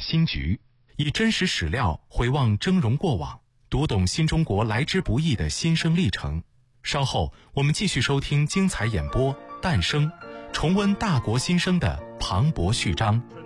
新局，以真实史料回望峥嵘过往，读懂新中国来之不易的新生历程。稍后我们继续收听精彩演播《诞生》，重温大国新生的磅礴序章。